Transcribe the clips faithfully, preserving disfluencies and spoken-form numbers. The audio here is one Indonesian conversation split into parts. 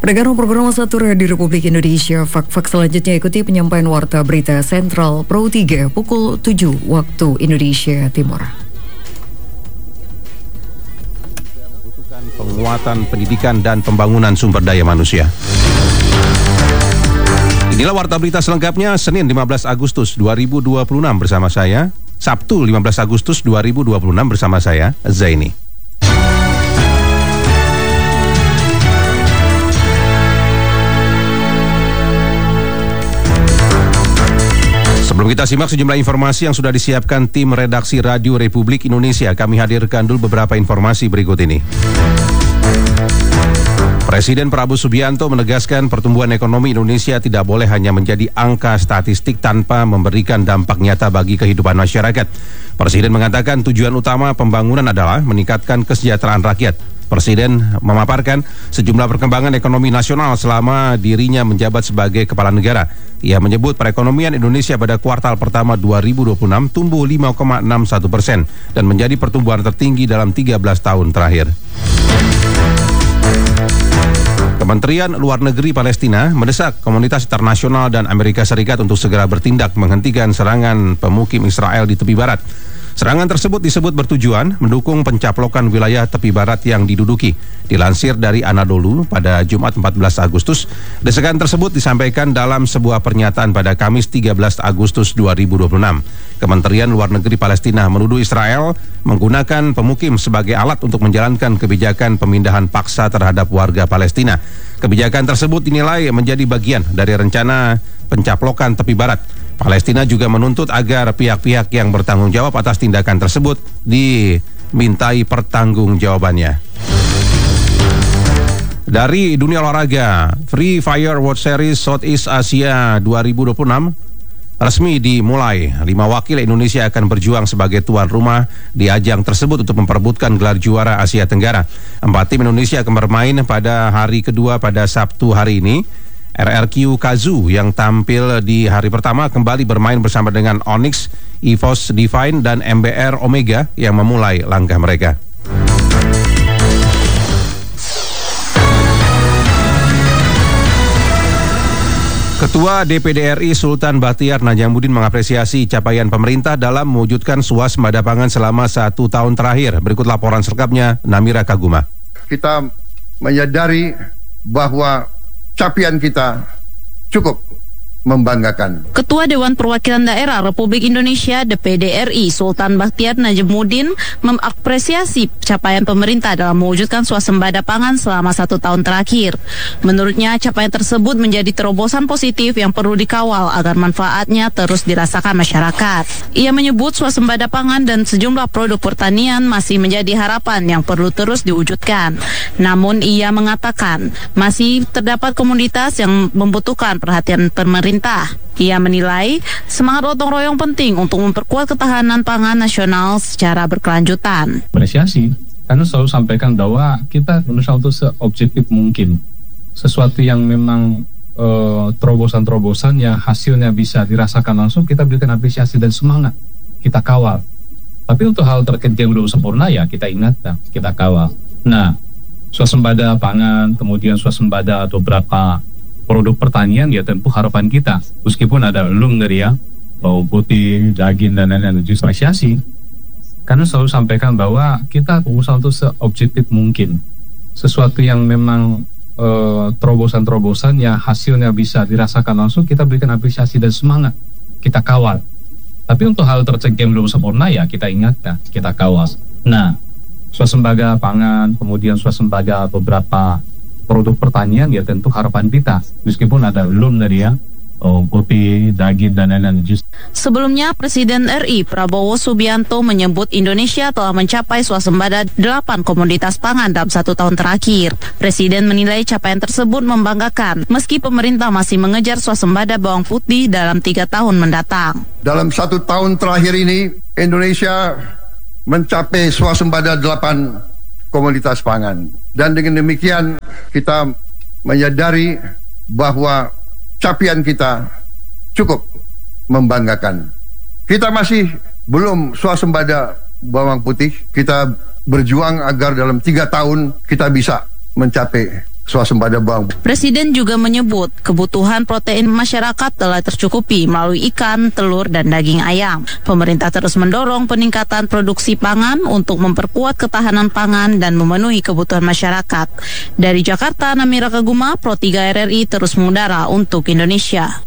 Pendengar program satu di Republik Indonesia, fak-fak selanjutnya ikuti penyampaian warta berita sentral Pro tiga pukul tujuh waktu Indonesia Timur. Membutuhkan penguatan pendidikan dan pembangunan sumber daya manusia. Inilah warta berita selengkapnya Senin lima belas Agustus dua ribu dua puluh enam bersama saya, Sabtu lima belas Agustus dua ribu dua puluh enam bersama saya, Zaini. Sebelum kita simak sejumlah informasi yang sudah disiapkan tim redaksi Radio Republik Indonesia, kami hadirkan dulu beberapa informasi berikut ini. Presiden Prabowo Subianto menegaskan pertumbuhan ekonomi Indonesia tidak boleh hanya menjadi angka statistik tanpa memberikan dampak nyata bagi kehidupan masyarakat. Presiden mengatakan tujuan utama pembangunan adalah meningkatkan kesejahteraan rakyat. Presiden memaparkan sejumlah perkembangan ekonomi nasional selama dirinya menjabat sebagai kepala negara. Ia menyebut perekonomian Indonesia pada kuartal pertama dua ribu dua puluh enam tumbuh lima koma enam satu persen dan menjadi pertumbuhan tertinggi dalam tiga belas tahun terakhir. Kementerian Luar Negeri Palestina mendesak komunitas internasional dan Amerika Serikat untuk segera bertindak menghentikan serangan pemukim Israel di tepi barat. Serangan tersebut disebut bertujuan mendukung pencaplokan wilayah tepi barat yang diduduki. Dilansir dari Anadolu pada Jumat empat belas Agustus, desakan tersebut disampaikan dalam sebuah pernyataan pada Kamis tiga belas Agustus dua ribu dua puluh enam. Kementerian Luar Negeri Palestina menuduh Israel menggunakan pemukim sebagai alat untuk menjalankan kebijakan pemindahan paksa terhadap warga Palestina. Kebijakan tersebut dinilai menjadi bagian dari rencana pencaplokan tepi barat. Palestina juga menuntut agar pihak-pihak yang bertanggung jawab atas tindakan tersebut dimintai pertanggungjawabannya. Dari dunia olahraga, Free Fire World Series Southeast Asia dua ribu dua puluh enam resmi dimulai. Lima wakil Indonesia akan berjuang sebagai tuan rumah di ajang tersebut untuk memperebutkan gelar juara Asia Tenggara. Empat tim Indonesia akan bermain pada hari kedua pada Sabtu hari ini. R R Q Kazu yang tampil di hari pertama kembali bermain bersama dengan Onyx, EVOS Divine, dan M B R Omega yang memulai langkah mereka. Ketua D P D R I Sultan Bachtiar Najamuddin mengapresiasi capaian pemerintah dalam mewujudkan swasembada pangan selama satu tahun terakhir. Berikut laporan selengkapnya Namira Kaguma. Kita menyadari bahwa capaian kita cukup membanggakan. Ketua Dewan Perwakilan Daerah Republik Indonesia D P D R I Sultan Bachtiar Najamuddin mengapresiasi capaian pemerintah dalam mewujudkan swasembada pangan selama satu tahun terakhir. Menurutnya capaian tersebut menjadi terobosan positif yang perlu dikawal agar manfaatnya terus dirasakan masyarakat. Ia menyebut swasembada pangan dan sejumlah produk pertanian masih menjadi harapan yang perlu terus diwujudkan. Namun ia mengatakan masih terdapat komunitas yang membutuhkan perhatian pemerintah. Ia menilai semangat gotong royong penting untuk memperkuat ketahanan pangan nasional secara berkelanjutan. Apresiasi, karena selalu sampaikan bahwa kita berusaha untuk seobjektif mungkin. Sesuatu yang memang e, terobosan-terobosan yang hasilnya bisa dirasakan langsung, kita berikan apresiasi dan semangat, kita kawal. Tapi untuk hal terkait yang belum sempurna ya kita ingatkan, kita kawal. Nah, swasembada pangan, kemudian swasembada atau berapa produk pertanian ya tentu harapan kita, meskipun ada belum dari ya bawang putih, daging dan lain-lain, justru apresiasi karena selalu sampaikan bahwa kita berusaha untuk seobjektif mungkin. Sesuatu yang memang e, terobosan-terobosan yang hasilnya bisa dirasakan langsung, kita berikan apresiasi dan semangat, kita kawal. Tapi untuk hal terkait yang belum sempurna ya kita ingatkan, kita kawal. Nah, swasembada pangan, kemudian swasembada beberapa produk pertanian ya tentu harapan kita, meskipun ada belum dari ya oh, kopi, daging dan lain-lain. Sebelumnya Presiden R I Prabowo Subianto menyebut Indonesia telah mencapai swasembada delapan komoditas pangan dalam satu tahun terakhir. Presiden menilai capaian tersebut membanggakan meski pemerintah masih mengejar swasembada bawang putih dalam tiga tahun mendatang. Dalam satu tahun terakhir ini Indonesia mencapai swasembada delapan komoditas pangan. Dan dengan demikian kita menyadari bahwa capaian kita cukup membanggakan. Kita masih belum swasembada bawang putih. Kita berjuang agar dalam tiga tahun kita bisa mencapai swasembada bawang. Presiden juga menyebut kebutuhan protein masyarakat telah tercukupi melalui ikan, telur, dan daging ayam. Pemerintah terus mendorong peningkatan produksi pangan untuk memperkuat ketahanan pangan dan memenuhi kebutuhan masyarakat. Dari Jakarta, Namira Kaguma, Pro tiga R R I terus mengudara untuk Indonesia.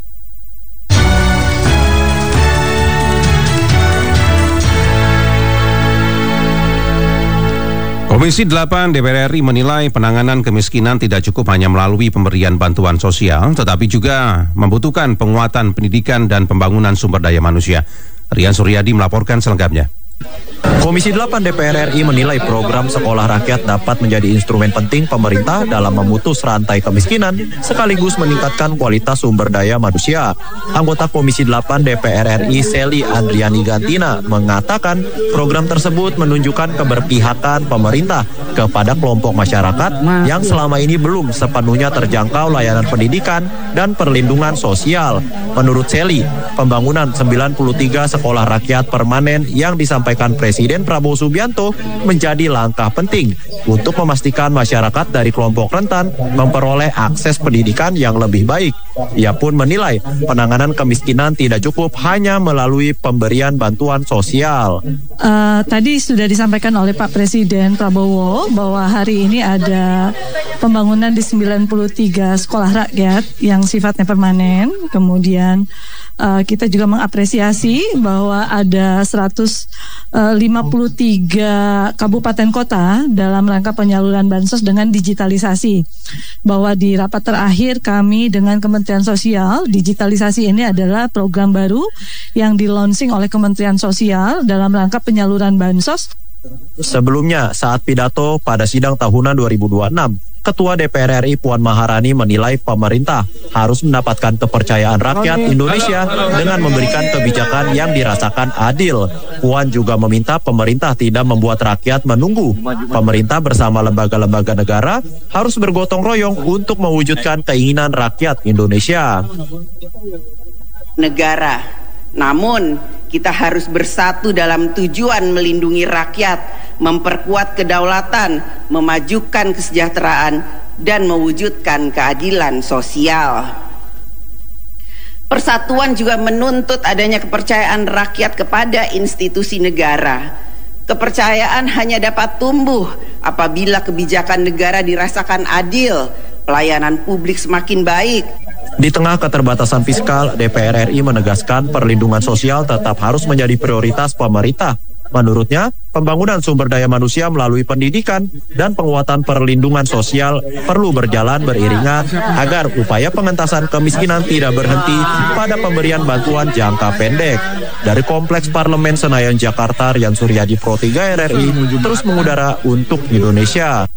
Komisi delapan D P R R I menilai penanganan kemiskinan tidak cukup hanya melalui pemberian bantuan sosial, tetapi juga membutuhkan penguatan pendidikan dan pembangunan sumber daya manusia. Rian Suryadi melaporkan selengkapnya. Komisi delapan D P R R I menilai program Sekolah Rakyat dapat menjadi instrumen penting pemerintah dalam memutus rantai kemiskinan sekaligus meningkatkan kualitas sumber daya manusia. Anggota Komisi delapan D P R R I Seli Andriani Gantina mengatakan program tersebut menunjukkan keberpihakan pemerintah kepada kelompok masyarakat yang selama ini belum sepenuhnya terjangkau layanan pendidikan dan perlindungan sosial. Menurut Seli, pembangunan sembilan puluh tiga sekolah rakyat permanen yang disampaikan Presiden Prabowo Subianto menjadi langkah penting untuk memastikan masyarakat dari kelompok rentan memperoleh akses pendidikan yang lebih baik. Ia pun menilai penanganan kemiskinan tidak cukup hanya melalui pemberian bantuan sosial. Uh, tadi sudah disampaikan oleh Pak Presiden Prabowo bahwa hari ini ada pembangunan di sembilan puluh tiga sekolah rakyat yang sifatnya permanen. Kemudian uh, kita juga mengapresiasi bahwa ada seratus lima puluh tiga kabupaten kota dalam rangka penyaluran bansos dengan digitalisasi. Bahwa di rapat terakhir kami dengan Kementerian Sosial, digitalisasi ini adalah program baru yang di-launching oleh Kementerian Sosial dalam rangka penyaluran bansos. Sebelumnya, saat pidato pada sidang tahunan dua ribu dua puluh enam, Ketua D P R R I Puan Maharani menilai pemerintah harus mendapatkan kepercayaan rakyat Indonesia dengan memberikan kebijakan yang dirasakan adil. Puan juga meminta pemerintah tidak membuat rakyat menunggu. Pemerintah bersama lembaga-lembaga negara harus bergotong royong untuk mewujudkan keinginan rakyat Indonesia. Negara, namun kita harus bersatu dalam tujuan melindungi rakyat, memperkuat kedaulatan, memajukan kesejahteraan, dan mewujudkan keadilan sosial. Persatuan juga menuntut adanya kepercayaan rakyat kepada institusi negara. Kepercayaan hanya dapat tumbuh apabila kebijakan negara dirasakan adil, pelayanan publik semakin baik. Di tengah keterbatasan fiskal, D P R R I menegaskan perlindungan sosial tetap harus menjadi prioritas pemerintah. Menurutnya, pembangunan sumber daya manusia melalui pendidikan dan penguatan perlindungan sosial perlu berjalan beriringan agar upaya pengentasan kemiskinan tidak berhenti pada pemberian bantuan jangka pendek. Dari Kompleks Parlemen Senayan, Jakarta, Rian Suryadi, Pro tiga R R I, terus mengudara untuk Indonesia.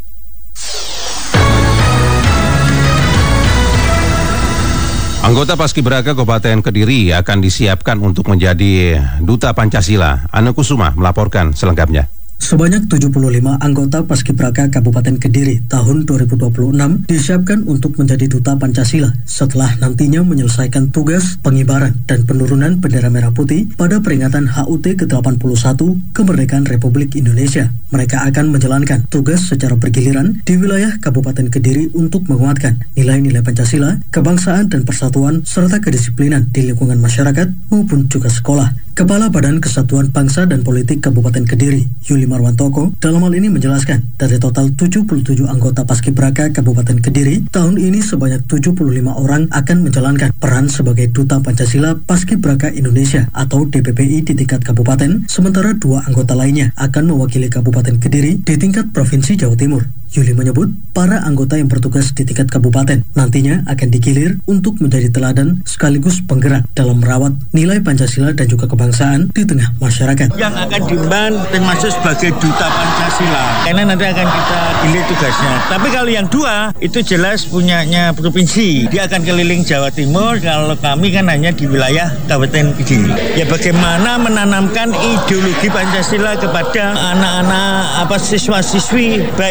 Anggota Paskibraka Kabupaten Kediri akan disiapkan untuk menjadi Duta Pancasila. Ana Kusuma melaporkan selengkapnya. Sebanyak tujuh puluh lima anggota Paskibraka Kabupaten Kediri tahun dua ribu dua puluh enam disiapkan untuk menjadi Duta Pancasila setelah nantinya menyelesaikan tugas pengibaran dan penurunan bendera merah putih pada peringatan H U T ke delapan puluh satu Kemerdekaan Republik Indonesia. Mereka akan menjalankan tugas secara bergiliran di wilayah Kabupaten Kediri untuk menguatkan nilai-nilai Pancasila, kebangsaan dan persatuan, serta kedisiplinan di lingkungan masyarakat maupun juga sekolah. Kepala Badan Kesatuan Bangsa dan Politik Kabupaten Kediri, Yuli Marwantoko, dalam hal ini menjelaskan dari total tujuh puluh tujuh anggota Paskibraka Kabupaten Kediri, tahun ini sebanyak tujuh puluh lima orang akan menjalankan peran sebagai Duta Pancasila Paskibraka Indonesia atau D P P I di tingkat kabupaten, sementara dua anggota lainnya akan mewakili Kabupaten Kediri di tingkat Provinsi Jawa Timur. Yuli menyebut para anggota yang bertugas di tingkat kabupaten nantinya akan digilir untuk menjadi teladan sekaligus penggerak dalam merawat nilai Pancasila dan juga kebangsaan di tengah masyarakat. Yang akan diemban termasuk sebagai Duta Pancasila, karena nanti akan kita gilir tugasnya. Tapi kalau yang dua itu jelas punyanya provinsi, dia akan keliling Jawa Timur. Kalau kami kan hanya di wilayah Kabupaten Kediri. Ya bagaimana menanamkan ideologi Pancasila kepada anak-anak apa siswa-siswi baik S M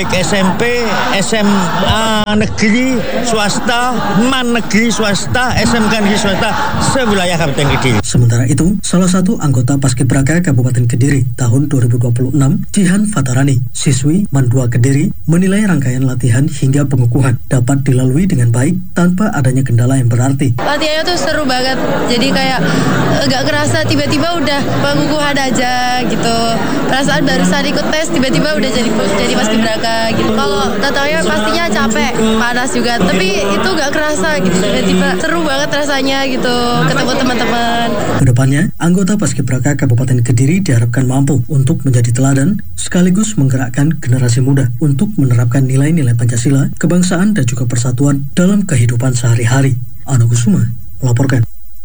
M P, S M A negeri, swasta, man negeri, swasta, S M K negeri, swasta, sewilayah Kabupaten Kediri. Sementara itu, salah satu anggota Paskibraka Kabupaten Kediri tahun dua ribu dua puluh enam, Jihan Fatarani, siswi Man dua Kediri, menilai rangkaian latihan hingga pengukuhan dapat dilalui dengan baik tanpa adanya kendala yang berarti. Latihannya tuh seru banget, jadi kayak gak kerasa tiba-tiba udah pengukuhan aja gitu. Perasaan barusan ikut tes tiba-tiba udah jadi jadi paskibraka gitu. Kalau datangnya pastinya capek, panas juga, tapi itu gak kerasa gitu. Tiba-tiba seru banget rasanya gitu, ketemu teman-teman. Kedepannya, anggota Paskibraka Kabupaten Kediri diharapkan mampu untuk menjadi teladan sekaligus menggerakkan generasi muda untuk menerapkan nilai-nilai Pancasila, kebangsaan dan juga persatuan dalam kehidupan sehari-hari. Ana Kusuma melaporkan.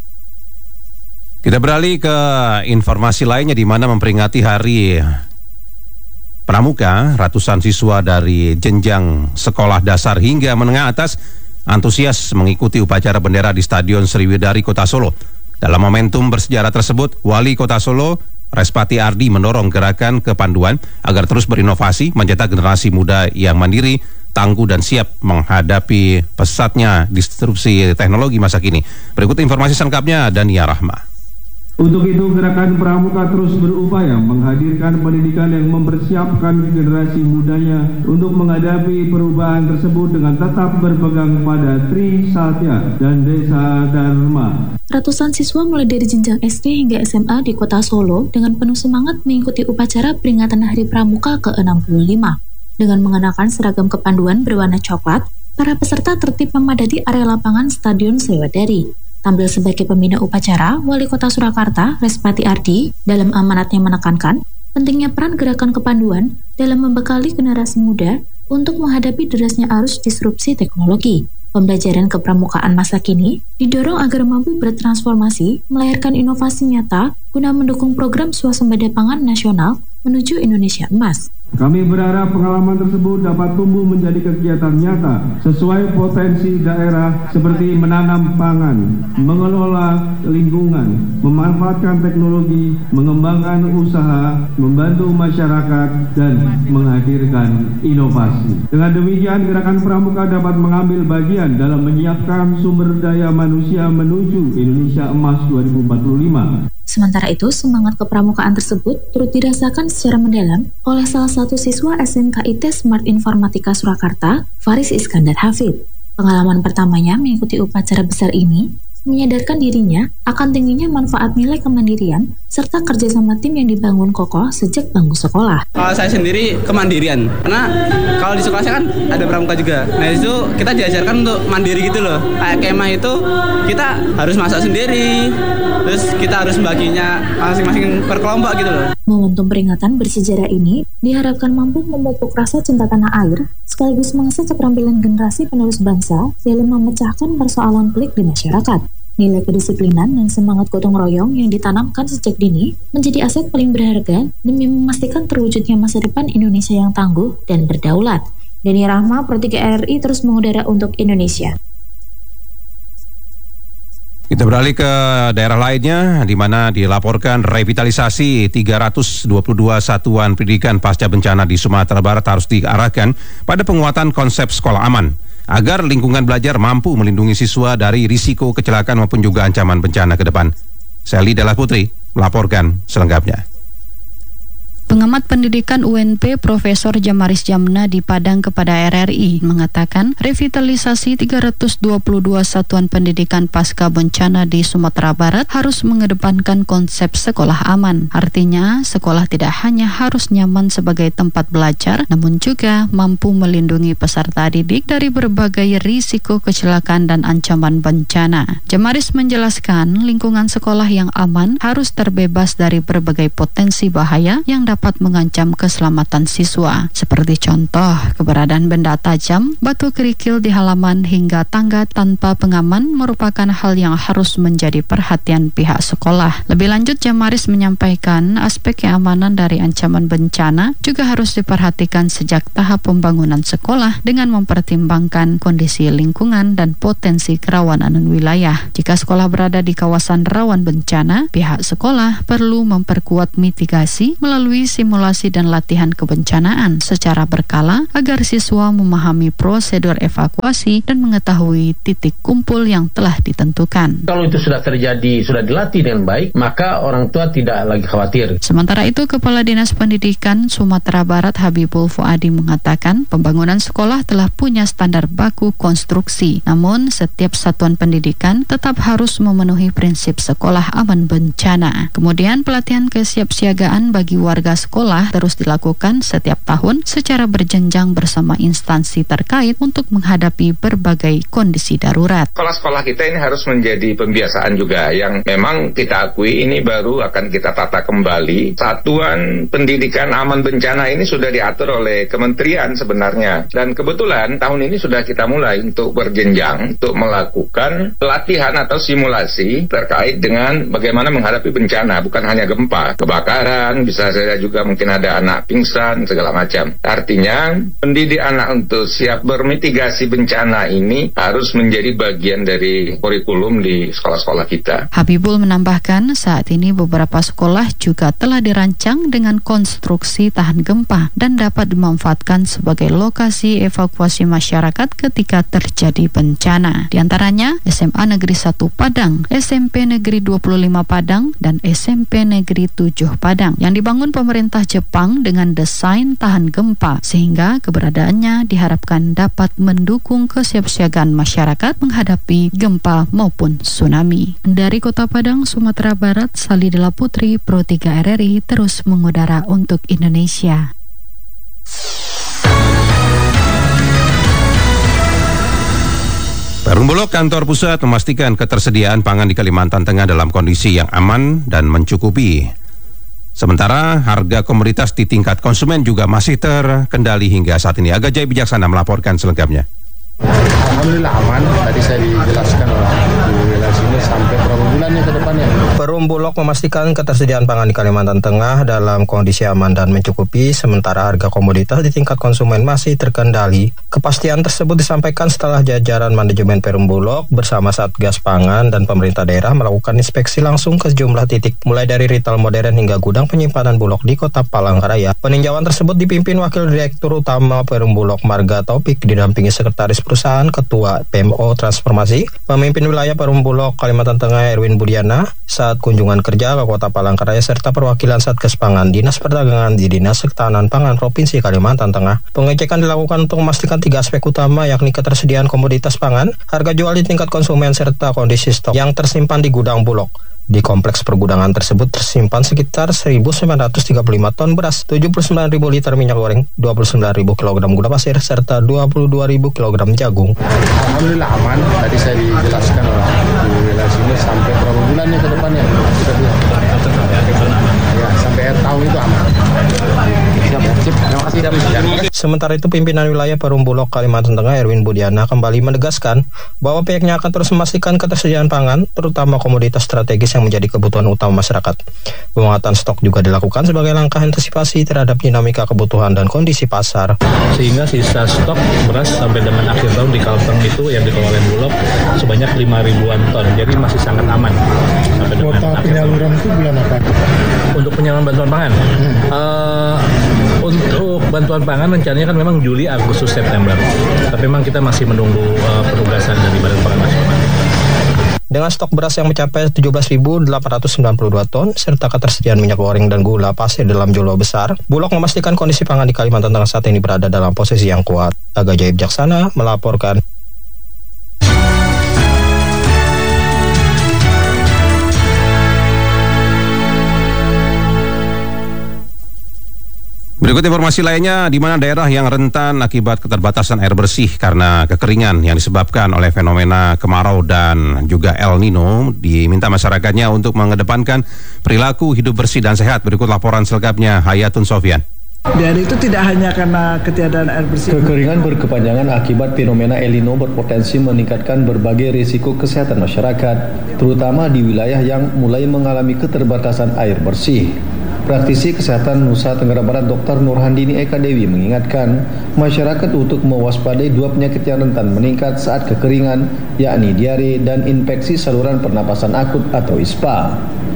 Kita beralih ke informasi lainnya di mana memperingati Hari Pramuka, ratusan siswa dari jenjang sekolah dasar hingga menengah atas antusias mengikuti upacara bendera di Stadion Sriwidari Kota Solo. Dalam momentum bersejarah tersebut, Wali Kota Solo Respati Ardi mendorong gerakan kepanduan agar terus berinovasi, mencetak generasi muda yang mandiri, tangguh dan siap menghadapi pesatnya disrupsi teknologi masa kini. Berikut informasi selengkapnya Dania Rahma. Untuk itu, Gerakan Pramuka terus berupaya menghadirkan pendidikan yang mempersiapkan generasi mudanya untuk menghadapi perubahan tersebut dengan tetap berpegang pada Tri Satya dan Desa Dharma. Ratusan siswa mulai dari jenjang S D hingga S M A di Kota Solo dengan penuh semangat mengikuti upacara peringatan Hari Pramuka ke enam puluh lima. Dengan mengenakan seragam kepanduan berwarna coklat, para peserta tertib memadati area lapangan Stadion Sriwidari. Tampil sebagai pembina upacara, Wali Kota Surakarta, Respati Ardi, dalam amanatnya menekankan pentingnya peran gerakan kepanduan dalam membekali generasi muda untuk menghadapi derasnya arus disrupsi teknologi. Pembelajaran kepramukaan masa kini didorong agar mampu bertransformasi, melahirkan inovasi nyata guna mendukung program swasembada pangan nasional menuju Indonesia Emas. Kami berharap pengalaman tersebut dapat tumbuh menjadi kegiatan nyata sesuai potensi daerah seperti menanam pangan, mengelola lingkungan, memanfaatkan teknologi, mengembangkan usaha, membantu masyarakat, dan menghadirkan inovasi. Dengan demikian, Gerakan Pramuka dapat mengambil bagian dalam menyiapkan sumber daya manusia menuju Indonesia Emas dua ribu empat puluh lima. Sementara itu, semangat kepramukaan tersebut turut dirasakan secara mendalam oleh salah satu siswa S M K I T Smart Informatika Surakarta, Faris Iskandar Hafid. Pengalaman pertamanya mengikuti upacara besar ini menyadarkan dirinya akan tingginya manfaat nilai kemandirian serta kerjasama tim yang dibangun kokoh sejak bangku sekolah. Kalau saya sendiri kemandirian, karena kalau di sekolah saya kan ada pramuka juga. Nah itu kita diajarkan untuk mandiri gitu loh. Kayak kemah itu kita harus masak sendiri, terus kita harus baginya masing-masing per kelompok gitu loh. Momentum peringatan bersejarah ini diharapkan mampu memupuk rasa cinta tanah air sekaligus mengasah keterampilan generasi penerus bangsa dalam memecahkan persoalan pelik di masyarakat. Nilai kedisiplinan dan semangat gotong royong yang ditanamkan sejak dini menjadi aset paling berharga demi memastikan terwujudnya masa depan Indonesia yang tangguh dan berdaulat. Dania Rahma, Pro tiga R I terus mengudara untuk Indonesia. Kita beralih ke daerah lainnya di mana dilaporkan revitalisasi tiga ratus dua puluh dua satuan pendidikan pasca bencana di Sumatera Barat harus diarahkan pada penguatan konsep sekolah aman agar lingkungan belajar mampu melindungi siswa dari risiko kecelakaan maupun juga ancaman bencana ke depan. Sally Della Putri melaporkan selengkapnya. Pengamat pendidikan U N P Profesor Jamaris Jamna di Padang kepada R R I mengatakan revitalisasi tiga ratus dua puluh dua satuan pendidikan pasca bencana di Sumatera Barat harus mengedepankan konsep sekolah aman. Artinya, sekolah tidak hanya harus nyaman sebagai tempat belajar, namun juga mampu melindungi peserta didik dari berbagai risiko kecelakaan dan ancaman bencana. Jamaris menjelaskan lingkungan sekolah yang aman harus terbebas dari berbagai potensi bahaya yang dapat dapat mengancam keselamatan siswa, seperti contoh keberadaan benda tajam, batu kerikil di halaman hingga tangga tanpa pengaman merupakan hal yang harus menjadi perhatian pihak sekolah. Lebih lanjut, Jamaris menyampaikan aspek keamanan dari ancaman bencana juga harus diperhatikan sejak tahap pembangunan sekolah dengan mempertimbangkan kondisi lingkungan dan potensi kerawanan wilayah. Jika sekolah berada di kawasan rawan bencana, pihak sekolah perlu memperkuat mitigasi melalui simulasi dan latihan kebencanaan secara berkala agar siswa memahami prosedur evakuasi dan mengetahui titik kumpul yang telah ditentukan. Kalau itu sudah terjadi, sudah dilatih dengan baik, maka orang tua tidak lagi khawatir. Sementara itu, Kepala Dinas Pendidikan Sumatera Barat Habibul Fuadi mengatakan pembangunan sekolah telah punya standar baku konstruksi. Namun, setiap satuan pendidikan tetap harus memenuhi prinsip sekolah aman bencana. Kemudian, pelatihan kesiapsiagaan bagi warga sekolah terus dilakukan setiap tahun secara berjenjang bersama instansi terkait untuk menghadapi berbagai kondisi darurat. Sekolah-sekolah kita ini harus menjadi pembiasaan juga yang memang kita akui ini baru akan kita tata kembali. Satuan pendidikan aman bencana ini sudah diatur oleh kementerian sebenarnya, dan kebetulan tahun ini sudah kita mulai untuk berjenjang untuk melakukan pelatihan atau simulasi terkait dengan bagaimana menghadapi bencana, bukan hanya gempa, kebakaran, bisa saja juga mungkin ada anak pingsan, segala macam. Artinya pendidik anak untuk siap bermitigasi bencana ini harus menjadi bagian dari kurikulum di sekolah-sekolah kita. Habibul menambahkan saat ini beberapa sekolah juga telah dirancang dengan konstruksi tahan gempa dan dapat dimanfaatkan sebagai lokasi evakuasi masyarakat ketika terjadi bencana. Di antaranya S M A Negeri satu Padang, S M P Negeri dua puluh lima Padang, dan S M P Negeri tujuh Padang yang dibangun pemerintah Jepang dengan desain tahan gempa sehingga keberadaannya diharapkan dapat mendukung kesiapsiagaan masyarakat menghadapi gempa maupun tsunami. Dari Kota Padang, Sumatera Barat, Salidela Putri, Pro tiga R R I terus mengudara untuk Indonesia. Perum Bulog kantor pusat memastikan ketersediaan pangan di Kalimantan Tengah dalam kondisi yang aman dan mencukupi. Sementara harga komoditas di tingkat konsumen juga masih terkendali hingga saat ini. Aga Jai Bijaksana melaporkan selengkapnya. Alhamdulillah aman. Tadi saya dijelaskan di wilayah sini sampai berapa bulan nih ke depannya. Perum Bulog memastikan ketersediaan pangan di Kalimantan Tengah dalam kondisi aman dan mencukupi, sementara harga komoditas di tingkat konsumen masih terkendali. Kepastian tersebut disampaikan setelah jajaran manajemen Perum Bulog bersama Satgas Pangan dan pemerintah daerah melakukan inspeksi langsung ke sejumlah titik, mulai dari retail modern hingga gudang penyimpanan Bulog di Kota Palangkaraya. Peninjauan tersebut dipimpin Wakil Direktur Utama Perum Bulog Marga Taufik didampingi Sekretaris Perusahaan, Ketua P M O Transformasi, Pemimpin Wilayah Perum Bulog Kalimantan Tengah Erwin Budiana saat kunjungan kerja ke Kota Palangkaraya serta perwakilan Satgas Pangan Dinas Perdagangan di Dinas Ketahanan Pangan Provinsi Kalimantan Tengah. Pengecekan dilakukan untuk memastikan tiga aspek utama, yakni ketersediaan komoditas pangan, harga jual di tingkat konsumen, serta kondisi stok yang tersimpan di gudang Bulog. Di kompleks pergudangan tersebut tersimpan sekitar seribu sembilan ratus tiga puluh lima ton beras, tujuh puluh sembilan ribu liter minyak goreng, dua puluh sembilan ribu kilogram gula pasir, serta dua puluh dua ribu kilogram jagung. Alhamdulillah aman. Tadi saya dijelaskan di wilayah sini sampai berapa bulan nih ke depannya. Ya, sampai akhir tahun itu aman. Siap, siap. Terima kasih. Sementara itu, pimpinan wilayah Perum Bulog Kalimantan Tengah Erwin Budiana kembali menegaskan bahwa pihaknya akan terus memastikan ketersediaan pangan, terutama komoditas strategis yang menjadi kebutuhan utama masyarakat. Penguatan stok juga dilakukan sebagai langkah antisipasi terhadap dinamika kebutuhan dan kondisi pasar. Sehingga sisa stok beras sampai dengan akhir tahun di Kalteng itu yang dikelola oleh Bulog sebanyak lima ribuan ton. Jadi masih sangat aman. Sampai dengan Kuota penyaluran itu bulan apa? Untuk penyaluran bantuan pangan. Hmm. Uh, untuk bantuan pangan rencananya kan memang Juli, Agustus, September. Tapi memang kita masih menunggu uh, penugasan dari Badan Pangan Nasional. Dengan stok beras yang mencapai tujuh belas ribu delapan ratus sembilan puluh dua ton, serta ketersediaan minyak goreng dan gula pasir dalam jumlah besar, Bulog memastikan kondisi pangan di Kalimantan Tengah saat ini berada dalam posisi yang kuat. Aga Jai Bijaksana melaporkan. Berikut informasi lainnya, di mana daerah yang rentan akibat keterbatasan air bersih karena kekeringan yang disebabkan oleh fenomena kemarau dan juga El Nino, diminta masyarakatnya untuk mengedepankan perilaku hidup bersih dan sehat. Berikut laporan selengkapnya Hayatun Sofyan. Dan itu tidak hanya karena ketiadaan air bersih. Kekeringan berkepanjangan akibat fenomena El Nino berpotensi meningkatkan berbagai risiko kesehatan masyarakat, terutama di wilayah yang mulai mengalami keterbatasan air bersih. Praktisi Kesehatan Nusa Tenggara Barat Doktor Nurhandini Eka Dewi mengingatkan masyarakat untuk mewaspadai dua penyakit yang rentan meningkat saat kekeringan, yakni diare dan infeksi saluran pernapasan akut atau I S P A.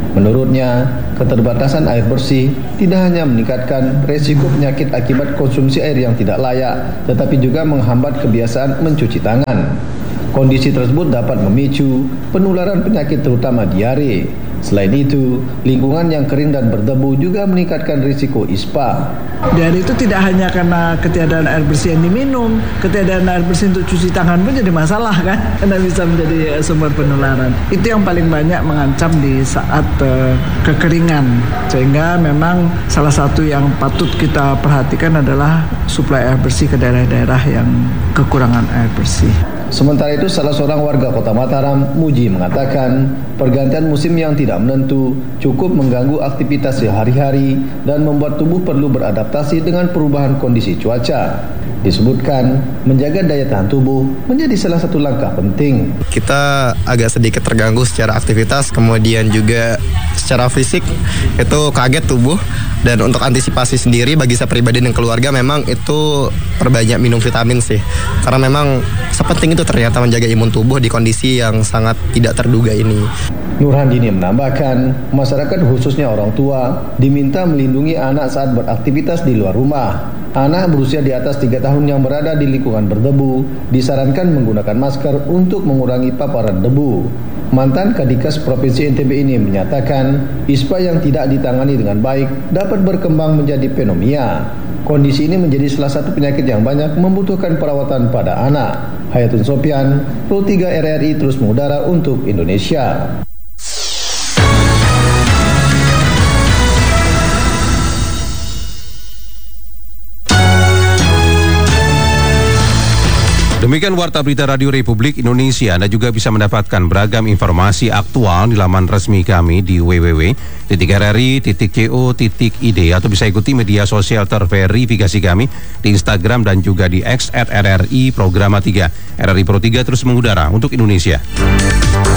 Menurutnya, keterbatasan air bersih tidak hanya meningkatkan resiko penyakit akibat konsumsi air yang tidak layak, tetapi juga menghambat kebiasaan mencuci tangan. Kondisi tersebut dapat memicu penularan penyakit terutama diare. Selain itu, lingkungan yang kering dan berdebu juga meningkatkan risiko ispa. Diare itu tidak hanya karena ketiadaan air bersih yang diminum, ketiadaan air bersih untuk cuci tangan pun jadi masalah kan, karena bisa menjadi sumber penularan. Itu yang paling banyak mengancam di saat uh, kekeringan. Sehingga memang salah satu yang patut kita perhatikan adalah suplai air bersih ke daerah-daerah yang kekurangan air bersih. Sementara itu, salah seorang warga Kota Mataram, Muji, mengatakan pergantian musim yang tidak menentu cukup mengganggu aktivitas sehari-hari dan membuat tubuh perlu beradaptasi dengan perubahan kondisi cuaca. Disebutkan, menjaga daya tahan tubuh menjadi salah satu langkah penting. Kita agak sedikit terganggu secara aktivitas, kemudian juga secara fisik itu kaget tubuh. Dan untuk antisipasi sendiri bagi saya pribadi dan keluarga memang itu perbanyak minum vitamin sih. Karena memang sepenting itu ternyata menjaga imun tubuh di kondisi yang sangat tidak terduga ini. Nurhandini menambahkan, masyarakat khususnya orang tua diminta melindungi anak saat beraktivitas di luar rumah. Anak berusia di atas tiga tahun yang berada di lingkungan berdebu disarankan menggunakan masker untuk mengurangi paparan debu. Mantan Kadikas Provinsi N T B ini menyatakan ispa yang tidak ditangani dengan baik dapat berkembang menjadi pneumonia. Kondisi ini menjadi salah satu penyakit yang banyak membutuhkan perawatan pada anak. Hayatun Sopyan, Pro tiga R R I terus mengudara untuk Indonesia. Demikian Warta Berita Radio Republik Indonesia. Anda juga bisa mendapatkan beragam informasi aktual di laman resmi kami di w w w titik r r i titik co titik i d atau bisa ikuti media sosial terverifikasi kami di Instagram dan juga di X at R R I Programa tiga. R R I Pro tiga terus mengudara untuk Indonesia.